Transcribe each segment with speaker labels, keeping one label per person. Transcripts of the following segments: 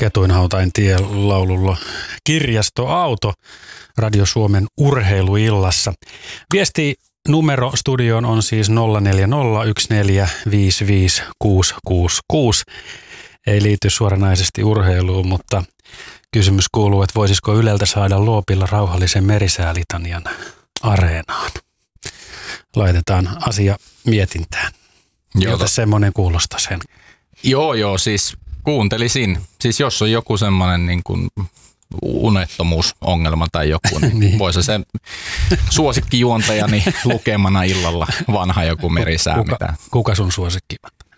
Speaker 1: Ketuinhautain tie laululla Kirjastoauto Radio Suomen urheiluillassa. Viesti numero studioon on siis 0401455666. Ei liity suoranaisesti urheiluun, mutta kysymys kuuluu, että voisiko Yleltä saada Loopilla rauhallisen Merisäälitanian areenaan. Laitetaan asia mietintään. Jota semmoinen kuulostaa sen.
Speaker 2: Joo, siis kuuntelisin. Siis jos on joku semmoinen niin kuin unettomuusongelma tai joku, niin voisi se suosikkijuontajani lukemana illalla vanha joku Merisää.
Speaker 1: Kuka sun suosikki?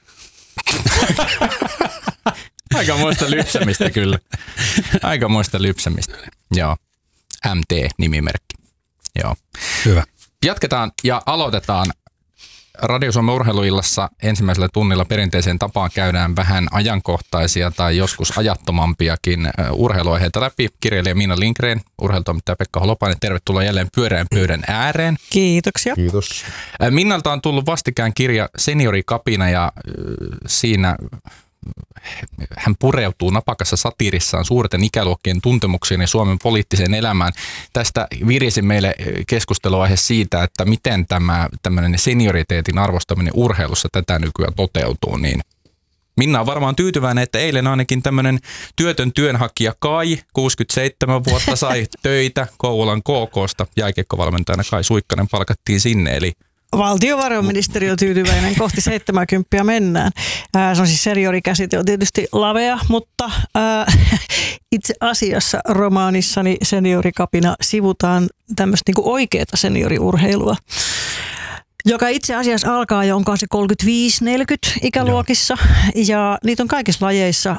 Speaker 2: Aikamoista lypsämistä kyllä. Aikamoista lypsämistä. Joo. MT-nimimerkki. Joo.
Speaker 1: Hyvä.
Speaker 2: Jatketaan ja aloitetaan. Radio Suomen urheiluillassa ensimmäisellä tunnilla perinteiseen tapaan käydään vähän ajankohtaisia tai joskus ajattomampiakin urheiluaiheita läpi. Kirjailija Miina Lindgren, urheilutoimittaja Pekka Holopainen, tervetuloa jälleen pyöreän pöydän ääreen.
Speaker 3: Kiitoksia.
Speaker 4: Kiitos.
Speaker 2: Minnalta on tullut vastikään kirja Seniorikapina ja siinä hän pureutuu napakassa satiirissaan suurten ikäluokkien tuntemuksiin ja Suomen poliittiseen elämään. Tästä virisi meille keskusteluaihe siitä, että miten tämä tämmöinen senioriteetin arvostaminen urheilussa tätä nykyään toteutuu. Niin Minna on varmaan tyytyväinen, että eilen ainakin tämmöinen työtön työnhakija Kai, 67 vuotta, sai töitä Kouvolan KK:sta. Jääkiekkovalmentajana Kai Suikkanen palkattiin sinne, eli
Speaker 3: valtiovarainministeriö on tyytyväinen, kohti 70 mennään. Se on siis seniorikäsite, on tietysti lavea, mutta itse asiassa romaanissani Seniorikapina sivutaan tämmöistä niinku oikeata senioriurheilua, joka itse asiassa alkaa jo, onkaan se 35-40 ikäluokissa, ja niitä on kaikissa lajeissa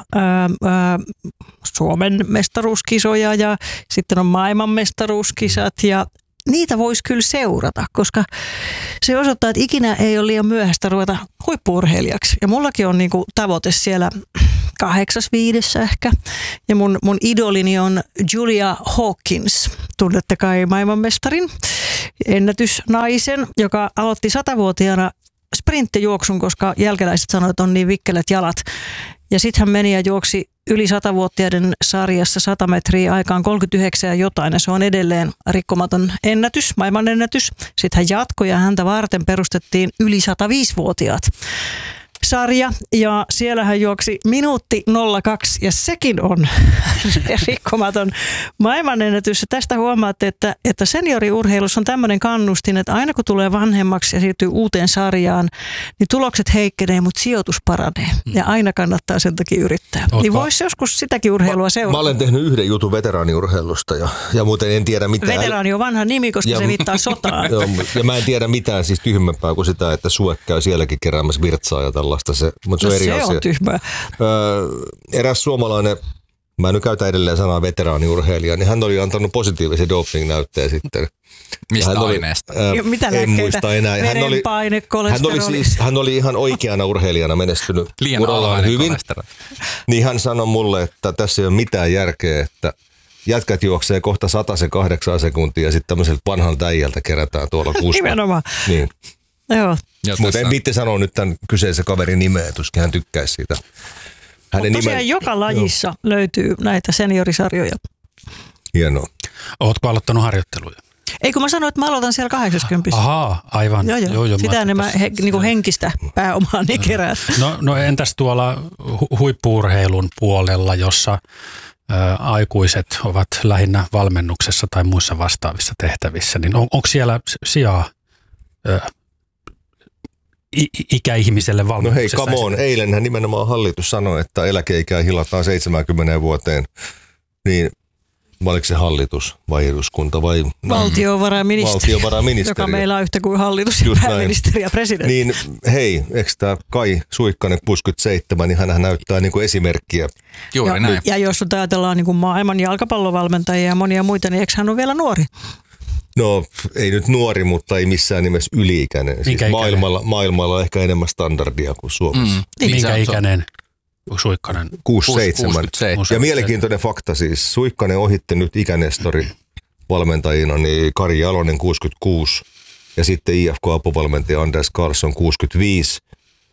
Speaker 3: Suomen mestaruuskisoja ja sitten on maailmanmestaruuskisat, ja niitä voisi kyllä seurata, koska se osoittaa, että ikinä ei ole liian myöhäistä ruveta huippu-urheilijaksi. Ja mullakin on niinku tavoite siellä 8.5 ehkä. Ja mun idolini on Julia Hawkins. Tunnette kai maailmanmestarin, ennätysnaisen, joka aloitti 100-vuotiaana sprinttijuoksun, koska jälkeläiset sanoivat, että on niin vikkelät jalat. Ja sitten hän meni ja juoksi yli 100-vuotiaiden sarjassa 100 metriä aikaan 39 ja jotain. Ja se on edelleen rikkomaton ennätys, maailmanennätys. Sitten hän jatkoi ja häntä varten perustettiin yli 105-vuotiaat sarja. Ja siellä hän juoksi minuutti 02 ja sekin on rikkomaton maailmanennätys. Ja tästä huomaatte, että senioriurheilussa on tämmöinen kannustin, että aina kun tulee vanhemmaksi ja siirtyy uuteen sarjaan, niin tulokset heikkenee, mutta sijoitus paranee. Ja aina kannattaa sen takia yrittää. Niin voisi joskus sitäkin urheilua seurata.
Speaker 4: Mä olen tehnyt yhden jutun veteraaniurheilusta ja muuten en tiedä mitään.
Speaker 3: Veteraani on vanha nimi, koska se viittaa sotaan.
Speaker 4: Joo, ja mä en tiedä mitään siis tyhmempää kuin sitä, että Sue käy sielläkin keräämässä virtsaa ja tällaista. Mutta se on eri asia.
Speaker 3: On tyhmää.
Speaker 4: Eräs suomalainen, mä nyt käytän edelleen sanaa veteraaniurheilija, niin hän oli antanut positiivisen doping-näytteen sitten.
Speaker 2: Mistä aineesta?
Speaker 3: Mitä
Speaker 4: en
Speaker 3: näkkeitä?
Speaker 4: muista enää.
Speaker 3: Verenpaine, kolesteroli.
Speaker 4: Hän oli ihan oikeana urheilijana menestynyt
Speaker 2: liian
Speaker 4: urallaan hyvin.
Speaker 2: kolesteroli.
Speaker 4: Niin hän sanoi mulle, että tässä ei ole mitään järkeä, että jätkät juoksee kohta 108 sekuntia ja sitten tämmöiseltä vanhan äijältä kerätään tuolla kuusta.
Speaker 3: Nimenomaan.
Speaker 4: Niin.
Speaker 3: Joo.
Speaker 4: Mutta en viitti sanoa nyt tämän kyseisen kaverin nimeä, tuskin hän tykkäisi siitä.
Speaker 3: Mutta tosiaan joka lajissa löytyy näitä seniorisarjoja.
Speaker 4: Hienoa.
Speaker 1: Ootko aloittanut harjoitteluja?
Speaker 3: Ei, kun mä sanoin, että mä aloitan siellä 80.
Speaker 1: Ahaa, aivan.
Speaker 3: Joo. Sitä enemmän niinku henkistä pääomaa niin kerää.
Speaker 1: No entäs tuolla huippu-urheilun puolella, jossa aikuiset ovat lähinnä valmennuksessa tai muissa vastaavissa tehtävissä, niin onko siellä sijaa ikäihmiselle valmennuksessa?
Speaker 4: No hei, come on. Eilenhän nimenomaan hallitus sanoi, että eläkeikää hilataan 70 vuoteen, niin oliko se hallitus vai eduskunta vai
Speaker 3: valtiovarainministeriö, joka meillä on yhtä kuin hallitus ja pääministeri ja presidentti.
Speaker 4: Niin hei, eikö tämä Kai Suikkanen 67, niin hän näyttää niin kuin esimerkkiä.
Speaker 2: Juuri näin.
Speaker 3: Ja jos ajatellaan niin kuin maailman jalkapallovalmentajia ja monia muita, niin eikö hän ole vielä nuori?
Speaker 4: No ei nyt nuori, mutta ei missään nimessä yli-ikäinen. Siis maailmalla ehkä enemmän standardia kuin Suomessa.
Speaker 1: Minkä ikäinen Suikkanen?
Speaker 4: 67. Ja mielenkiintoinen fakta siis. Suikkanen ohitti nyt ikänestori valmentajina, niin Kari Jalonen 66 ja sitten IFK-apuvalmentaja Anders Karlsson 65.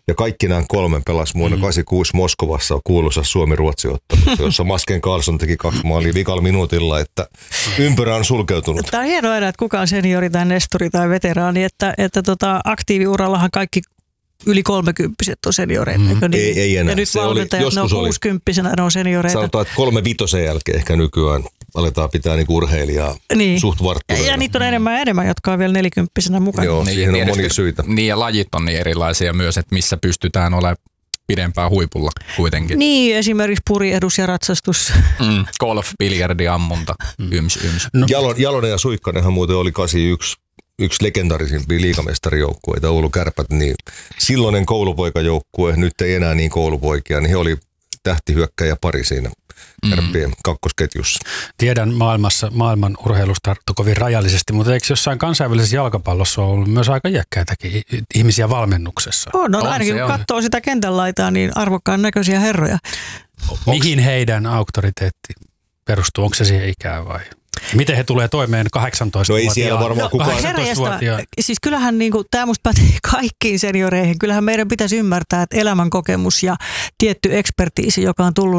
Speaker 4: Ja kaikki nämä 3 pelasi vuonna 86 Moskovassa kuuluisa Suomi-Ruotsi-ottelu, jossa Masken Karlsson teki 2 maalia vikalla minuutilla, että ympyrä on sulkeutunut.
Speaker 3: Tämä on hienoa aina, että kuka on seniori tai nestori tai veteraani, että aktiiviurallahan kaikki yli 30-vuotiaat on senioreita. Niin?
Speaker 4: Ei enää.
Speaker 3: Ja nyt valmentajat, ne on 60-vuotiaana, ne on senioreita.
Speaker 4: Sanotaan, että 3-5 jälkeen ehkä nykyään aletaan pitää niinku urheilijaa suht varttuneena.
Speaker 3: Ja niitä on enemmän, jotka on vielä 40-vuotiaana mukana.
Speaker 4: Joo, siihen on monia syitä.
Speaker 2: Niin ja lajit on niin erilaisia myös, että missä pystytään olemaan pidempään huipulla kuitenkin.
Speaker 3: Niin, esimerkiksi puriedus ja ratsastus.
Speaker 2: Golf, biljardi, ammunta, yms.
Speaker 4: No. Jalonen ja Suikkanenhan muuten oli 81 yksi legendarisimpia liigamestarijoukkueita, Oulu Kärpät, niin silloinen koulupoikajoukkue, nyt ei enää niin koulupoikia, niin he oli tähtihyökkäjä pari siinä Kärppien kakkosketjussa.
Speaker 1: Tiedän maailman urheilusta kovin rajallisesti, mutta eikö jossain kansainvälisessä jalkapallossa ole ollut myös aika iäkkäitäkin ihmisiä valmennuksessa?
Speaker 3: On ainakin kun katsoo sitä kentän laitaa, niin arvokkaan näköisiä herroja.
Speaker 1: Mihin heidän auktoriteetti perustuu? Onko se siihen ikään vai? Miten he tulee toimeen 18-vuotiaan?
Speaker 4: No ei siellä varmaan kukaan.
Speaker 3: Siis kyllähän tämä musta pätee kaikkiin senioreihin. Kyllähän meidän pitäisi ymmärtää, että elämänkokemus ja tietty ekspertiisi, joka on tullut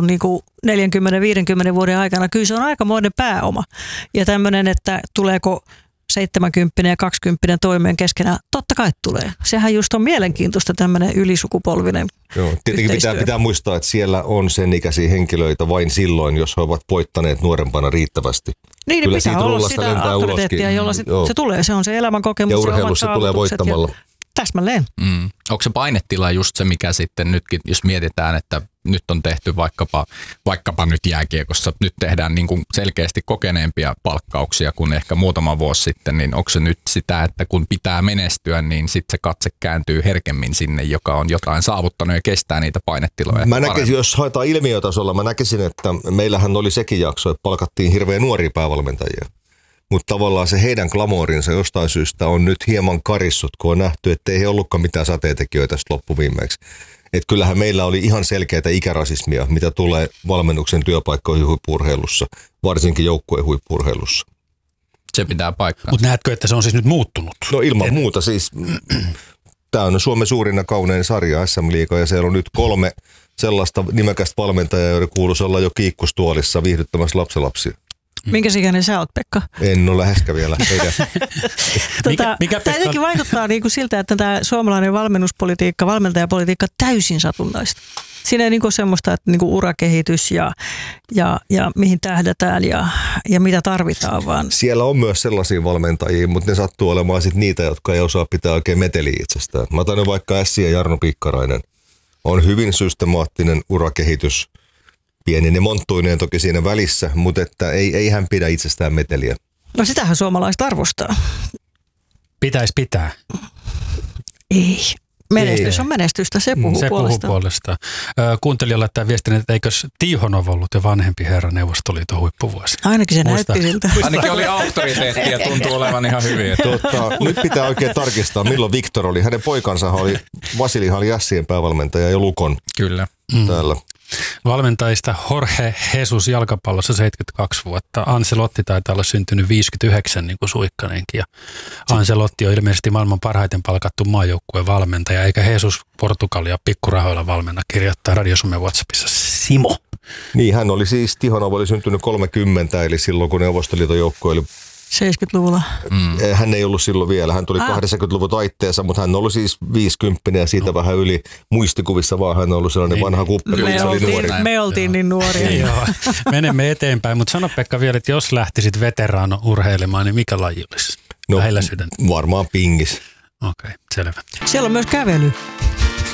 Speaker 3: 40-50 vuoden aikana, kyllä se on aikamoinen pääoma. Ja tämmöinen, että tuleeko 70 ja 20 toimeen keskenään, totta kai tulee. Sehän just on mielenkiintoista tämmöinen ylisukupolvinen
Speaker 4: tietenkin pitää muistaa, että siellä on sen ikäisiä henkilöitä vain silloin, jos he ovat voittaneet nuorempana riittävästi.
Speaker 3: Niin, kyllä pitää olla sitä auktoriteettia, jolla se tulee. Se on se elämänkokemus.
Speaker 4: Ja urheilussa tulee voittamalla.
Speaker 3: Täsmälleen.
Speaker 2: Onko se painetila just se, mikä sitten nytkin, jos mietitään, että nyt on tehty vaikkapa nyt jääkiekossa, nyt tehdään niin kuin selkeästi kokeneempia palkkauksia kuin ehkä muutama vuosi sitten, niin onko se nyt sitä, että kun pitää menestyä, niin sitten se katse kääntyy herkemmin sinne, joka on jotain saavuttanut ja kestää niitä painetiloja?
Speaker 4: Mä näkisin, jos haetaan ilmiötasolla, mä näkisin, että meillähän oli sekin jakso, että palkattiin hirveän nuoria päävalmentajia. Mutta tavallaan se heidän glamourinsa jostain syystä on nyt hieman karissut, kun on nähty, että ei he ollutkaan mitään sateentekijöitä loppuviimeeksi. Että kyllähän meillä oli ihan selkeätä ikärasismia, mitä tulee valmennuksen työpaikkoihin huippu-urheilussa, varsinkin joukkueen huippu-urheilussa.
Speaker 2: Se pitää paikkaa.
Speaker 1: Mutta näetkö, että se on siis nyt muuttunut?
Speaker 4: No ilman muuta siis. Tämä on Suomen suurin ja kaunein sarja SM-liiga ja siellä on nyt 3 sellaista nimekästä valmentajaa, joiden kuuluisi olla jo kiikkustuolissa viihdyttämässä lapsenlapsia.
Speaker 3: Minkäs ikäinen sä oot, Pekka?
Speaker 4: En ole läheskään vielä.
Speaker 3: Tämä jotenkin vaikuttaa siltä, että tämä suomalainen valmentajapolitiikka täysin satunnaista. Siinä ei semmoista, että urakehitys ja mihin tähdätään ja mitä tarvitaan vaan.
Speaker 4: Siellä on myös sellaisia valmentajia, mutta ne sattuu olemaan sit niitä, jotka ei osaa pitää oikein meteliä itsestään. Mä otan vaikka Ässi ja Jarno Pikkarainen. On hyvin systemaattinen urakehitys. Pieninen monttuineen toki siinä välissä, mutta että ei hän pidä itsestään meteliä.
Speaker 3: No sitähän suomalaiset arvostaa.
Speaker 1: Pitäisi pitää.
Speaker 3: Ei. Menestys on menestystä, se puhuu
Speaker 1: puolestaan. Kuuntelijoilla laittaa viestin, että eikös Tihonov ollut jo vanhempi herra Neuvostoliiton huippuvuosi?
Speaker 3: Ainakin se näytti siltä.
Speaker 2: Ainakin oli auktoriteetti ja tuntuu olevan ihan hyvin.
Speaker 4: Nyt pitää oikein tarkistaa, milloin Viktor oli. Hänen poikansa Vasilihan oli Jässien päävalmentaja ja Lukon täällä.
Speaker 1: Valmentajista Jorge Jesus jalkapallossa 72 vuotta. Ancelotti taitaa olla syntynyt 59 niin kuin Suikkanenkin. Ja Ancelotti on ilmeisesti maailman parhaiten palkattu maajoukkueen valmentaja, eikä Jesus Portugalia pikkurahoilla valmenna, kirjoittaa Radio Suomen WhatsAppissa Simo.
Speaker 4: Niin, hän oli siis, Tihonov oli syntynyt 30, eli silloin kun Neuvostoliiton joukkue oli
Speaker 3: 70-luvulla.
Speaker 4: Hän ei ollut silloin vielä. Hän tuli 80-luvun taitteessa, mutta hän oli siis 50 ja siitä vähän yli muistikuvissa, vaan hän on ollut sellainen vanha kuppeli.
Speaker 3: Me oltiin niin nuoria.
Speaker 1: Joo, menemme eteenpäin, mutta sano Pekka vielä, että jos lähtisit veteraano urheilemaan, niin mikä laji olisi? Lähellä sydäntä.
Speaker 4: Varmaan pingis.
Speaker 1: Okei, selvä.
Speaker 3: Siellä on myös kävely.